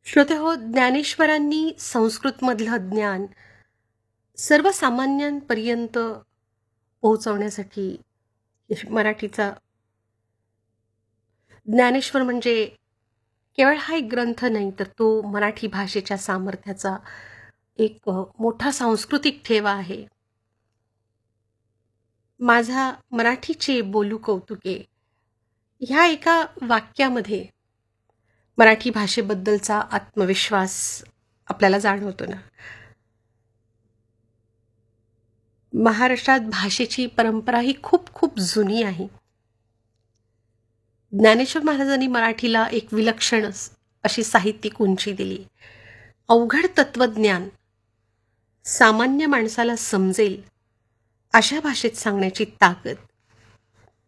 श्रोतेहो, ज्ञानेश्वरांनी संस्कृतमधलं ज्ञान सर्वसामान्यांपर्यंत पोहोचवण्यासाठी मराठीचा ज्ञानेश्वर म्हणजे केवळ हा एक ग्रंथ नाही, तर तो मराठी भाषेच्या सामर्थ्याचा एक मोठा सांस्कृतिक ठेवा आहे. माझा मराठीचे बोलू कौतुके ह्या एका वाक्यामध्ये मराठी भाषेबद्दलचा आत्मविश्वास आपल्याला जाणवतो ना. महाराष्ट्रात भाषेची परंपरा ही खूप खूप जुनी आहे. ज्ञानेश्वर महाराजांनी मराठीला एक विलक्षण अशी साहित्यिक उंची दिली. अवघड तत्वज्ञान सामान्य माणसाला समजेल अशा भाषेत सांगण्याची ताकद